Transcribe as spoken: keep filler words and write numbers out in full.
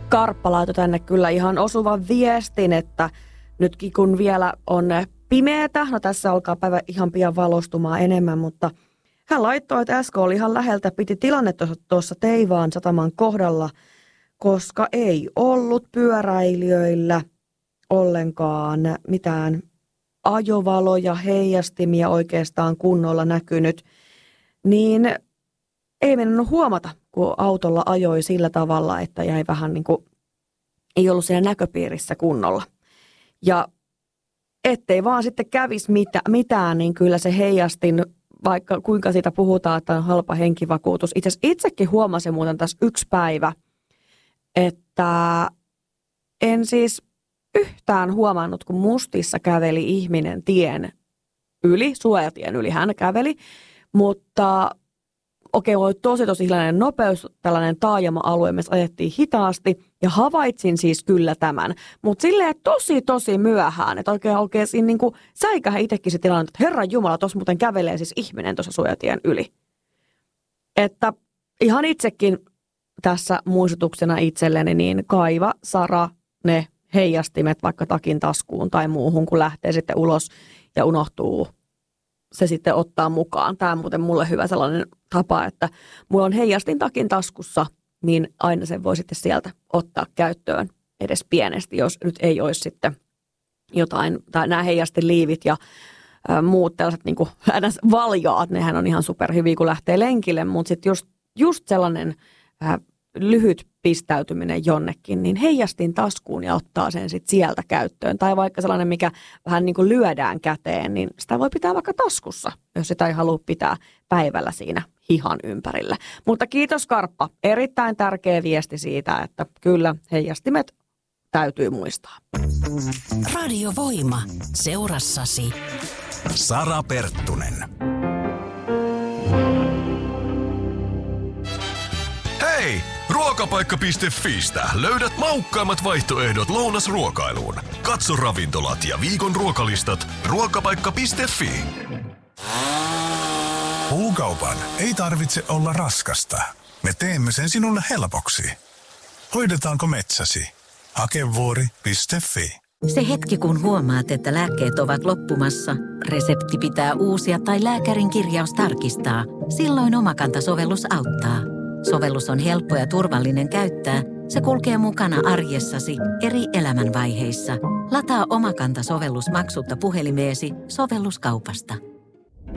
Karppa laitoi tänne kyllä ihan osuvan viestin, että nytkin kun vielä on pimeätä, no tässä alkaa päivä ihan pian valostumaan enemmän, mutta hän laittoi, että äsken oli ihan läheltä, piti tilannetta tuossa Teivaan sataman kohdalla, koska ei ollut pyöräilijöillä ollenkaan mitään ajovaloja, heijastimia oikeastaan kunnolla näkynyt, niin ei mennyt huomata, kun autolla ajoi sillä tavalla, että jäi vähän niin kuin, ei ollut siinä näköpiirissä kunnolla. Ja ettei vaan sitten kävisi mitä, mitään, niin kyllä se heijastin, vaikka kuinka siitä puhutaan, että on halpa henkivakuutus. Itse asiassa itsekin huomasin muuten tässä yksi päivä, että en siis yhtään huomannut, kun mustissa käveli ihminen tien yli, suojatien yli hän käveli, mutta okei, oli tosi tosi hiljainen nopeus, tällainen taajama-alue, missä ajettiin hitaasti ja havaitsin siis kyllä tämän, mutta silleen tosi tosi myöhään, että oikein oikein siinä niin kuin säikähän itsekin se tilanne, että Herran Jumala, tuossa muuten kävelee siis ihminen tuossa suojatien yli. Että ihan itsekin tässä muistutuksena itselleni, niin kaiva, Sara, ne heijastimet vaikka takin taskuun tai muuhun, kun lähtee sitten ulos ja unohtuu se sitten ottaa mukaan. Tämä on muuten mulle hyvä sellainen tapa, että mulla on heijastin takin taskussa, niin aina sen voi sitten sieltä ottaa käyttöön edes pienesti, jos nyt ei olisi sitten jotain, tai nämä heijastiliivit ja ä, muut tällaiset niin kuin valjaat, nehän on ihan superhyviä, kun lähtee lenkille, mutta sitten just, just sellainen ä, lyhyt pistäytyminen jonnekin, niin heijastin taskuun ja ottaa sen sitten sieltä käyttöön. Tai vaikka sellainen, mikä vähän niin kuin lyödään käteen, niin sitä voi pitää vaikka taskussa, jos sitä ei halua pitää päivällä siinä hihan ympärillä. Mutta kiitos Karppa. Erittäin tärkeä viesti siitä, että kyllä heijastimet täytyy muistaa. Radio Voima. Seurassasi Sara Perttunen. Hei! Ruokapaikka piste fiistä löydät maukkaimmat vaihtoehdot lounasruokailuun. Katso ravintolat ja viikon ruokalistat ruokapaikka piste fi. Puukaupan ei tarvitse olla raskasta. Me teemme sen sinulle helpoksi. Hoidetaanko metsäsi? Hakevuori piste fi. Se hetki, kun huomaat, että lääkkeet ovat loppumassa, resepti pitää uusia tai lääkärin kirjaus tarkistaa. Silloin Omakanta-sovellus auttaa. Sovellus on helppo ja turvallinen käyttää. Se kulkee mukana arjessasi eri elämänvaiheissa. Lataa Omakanta-sovellus maksutta puhelimeesi sovelluskaupasta.